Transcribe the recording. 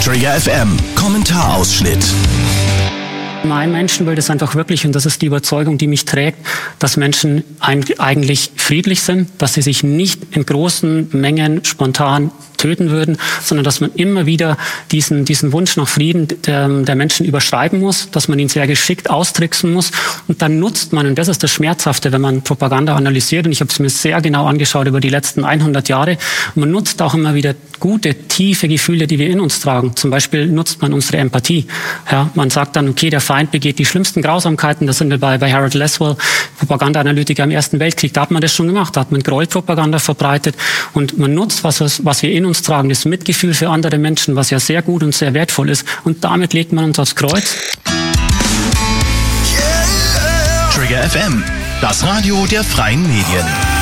Trigger FM Kommentarausschnitt. Mein Menschenbild ist einfach wirklich, und das ist die Überzeugung, die mich trägt, dass Menschen eigentlich friedlich sind, dass sie sich nicht in großen Mengen spontan töten würden, sondern dass man immer wieder diesen Wunsch nach Frieden der Menschen überschreiben muss, dass man ihn sehr geschickt austricksen muss. Und dann nutzt man, und das ist das Schmerzhafte, wenn man Propaganda analysiert, und ich habe es mir sehr genau angeschaut über die letzten 100 Jahre, man nutzt auch immer wieder gute, tiefe Gefühle, die wir in uns tragen. Zum Beispiel nutzt man unsere Empathie. Ja, man sagt dann, okay, der Feind begeht die schlimmsten Grausamkeiten. Das sind wir bei Harold Laswell, Propagandaanalytiker im Ersten Weltkrieg. Da hat man das schon gemacht. Da hat man Gräuelpropaganda verbreitet. Und man nutzt, was wir in uns tragen, das Mitgefühl für andere Menschen, was ja sehr gut und sehr wertvoll ist. Und damit legt man uns aufs Kreuz. Trigger FM, das Radio der freien Medien.